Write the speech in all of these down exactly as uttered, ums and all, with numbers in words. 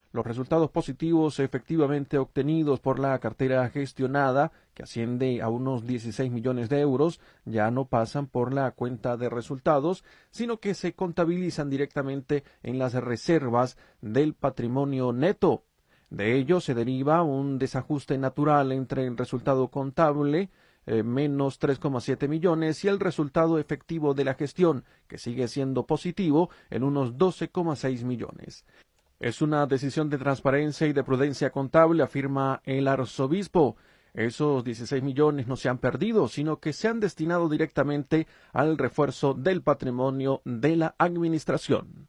Los resultados positivos efectivamente obtenidos por la cartera gestionada, que asciende a unos dieciséis millones de euros, ya no pasan por la cuenta de resultados, sino que se contabilizan directamente en las reservas del patrimonio neto. De ello se deriva un desajuste natural entre el resultado contable, eh, menos tres coma siete millones, y el resultado efectivo de la gestión, que sigue siendo positivo en unos doce coma seis millones. Es una decisión de transparencia y de prudencia contable, afirma el arzobispo. Esos dieciséis millones no se han perdido, sino que se han destinado directamente al refuerzo del patrimonio de la administración.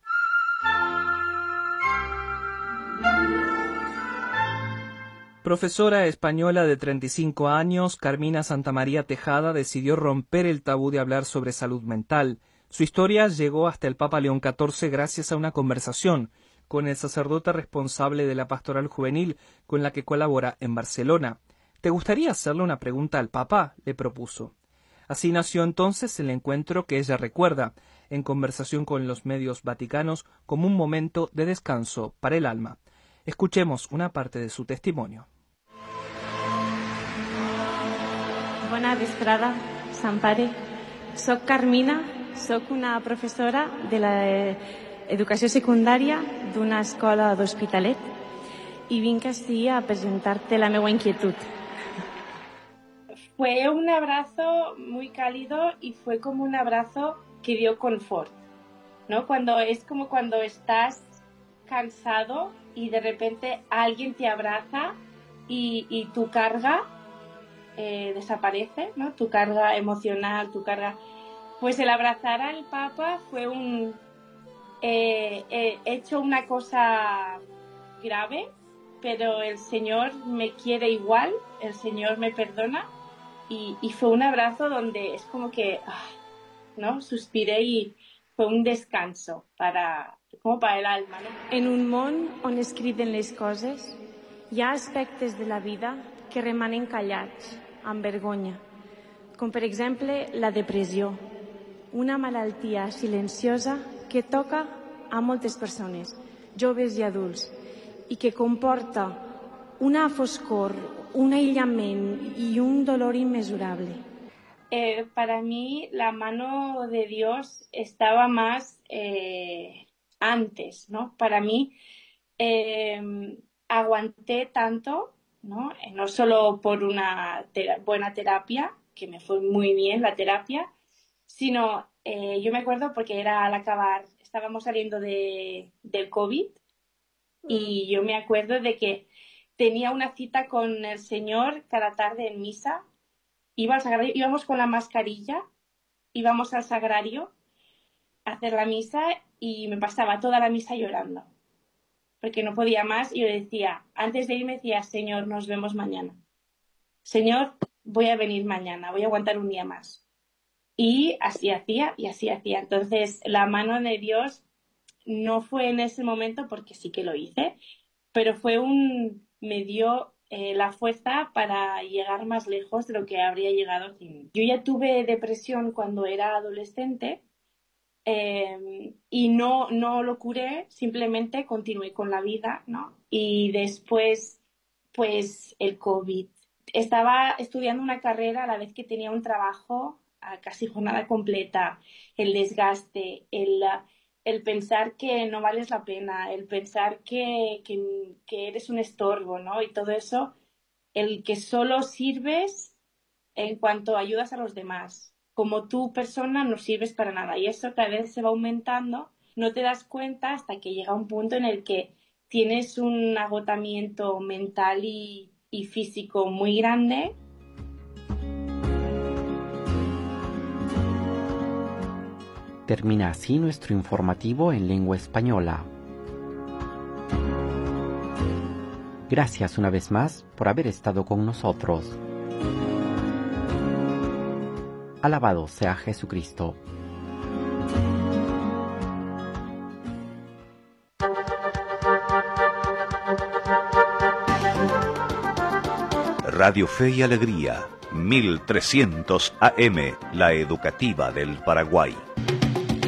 Profesora española de treinta y cinco años, Carmina Santamaría Tejada decidió romper el tabú de hablar sobre salud mental. Su historia llegó hasta el Papa León catorce gracias a una conversación con el sacerdote responsable de la pastoral juvenil con la que colabora en Barcelona. ¿Te gustaría hacerle una pregunta al Papa?, le propuso. Así nació entonces el encuentro que ella recuerda, en conversación con los medios vaticanos, como un momento de descanso para el alma. Escuchemos una parte de su testimonio. Bona vesprada, Sant Pare. Soc Carmina, soc una professora de l'educació secundària d'una escola d'Hospitalet i vinc així a presentar-te la meva inquietud. Fue un abrazo muy cálido y fue como un abrazo que dio confort, ¿no? Cuando es como cuando estás cansado y de repente alguien te abraza y, y tu carga eh, desaparece, ¿no? Tu carga emocional, tu carga... Pues el abrazar al Papa fue un... Eh, he hecho una cosa grave, pero el Señor me quiere igual, el Señor me perdona y, y fue un abrazo donde es como que, ¿no? Suspiré y fue un descanso para, como para el alma, ¿no? En un món on es criden les coses, hi ha aspectes de la vida que remanen callats, amb vergonya, com per exemple la depressió, una malaltia silenciosa que toca a moltes persones, joves i adults, i que comporta una foscor, un aïllament i un dolor inmesurable. Eh, para mí la mano de Dios estaba más eh, antes, ¿no? Para mí eh, aguanté tanto, ¿no? Eh, no solo por una tera- buena terapia, que me fue muy bien la terapia, sino eh, yo me acuerdo porque era al acabar, estábamos saliendo de, del COVID y yo me acuerdo de que tenía una cita con el Señor cada tarde en misa. Iba al sagrario, íbamos con la mascarilla, íbamos al sagrario a hacer la misa y me pasaba toda la misa llorando, porque no podía más y yo decía, antes de irme decía, Señor, nos vemos mañana. Señor, voy a venir mañana, voy a aguantar un día más. Y así hacía y así hacía. Entonces, la mano de Dios no fue en ese momento, porque sí que lo hice, pero fue un, me dio eh, la fuerza para llegar más lejos de lo que habría llegado sin. Yo ya tuve depresión cuando era adolescente eh, y no, no lo curé, simplemente continué con la vida, ¿no? Y después, pues, el COVID. Estaba estudiando una carrera a la vez que tenía un trabajo a casi jornada completa, el desgaste, el, el pensar que no vales la pena, el pensar que, que, que eres un estorbo, ¿no? Y todo eso, el que solo sirves en cuanto ayudas a los demás. Como tú, persona, no sirves para nada. Y eso cada vez se va aumentando, no te das cuenta hasta que llega un punto en el que tienes un agotamiento mental y, y físico muy grande. Termina así nuestro informativo en lengua española. Gracias una vez más por haber estado con nosotros. Alabado sea Jesucristo. Radio Fe y Alegría, mil trescientos A M, la educativa del Paraguay.